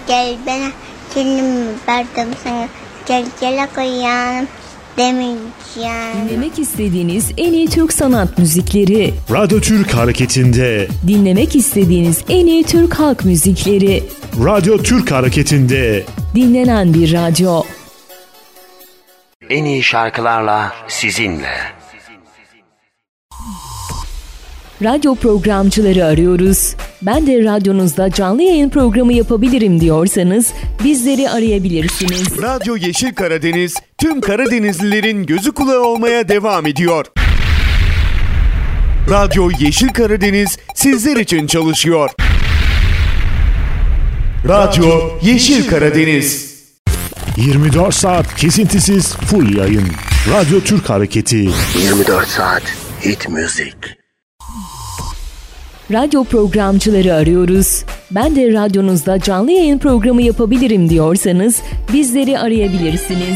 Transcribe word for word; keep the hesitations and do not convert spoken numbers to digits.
gel bana, kendimi verdim sana, gel gel koyalım demeyeceğim. Dinlemek istediğiniz en iyi Türk sanat müzikleri. Radyo Türk Hareketi'nde. Dinlemek istediğiniz en iyi Türk halk müzikleri. Radyo Türk Hareketi'nde. Dinlenen bir radyo. En iyi şarkılarla sizinle. Radyo programcıları arıyoruz. Ben de radyonuzda canlı yayın programı yapabilirim diyorsanız bizleri arayabilirsiniz. Radyo Yeşil Karadeniz tüm Karadenizlilerin gözü kulağı olmaya devam ediyor. Radyo Yeşil Karadeniz sizler için çalışıyor. Radyo Yeşil Karadeniz. yirmi dört saat kesintisiz full yayın. Radyo Türk Hareketi. yirmi dört saat hit müzik. Radyo programcıları arıyoruz. Ben de radyonuzda canlı yayın programı yapabilirim diyorsanız bizleri arayabilirsiniz.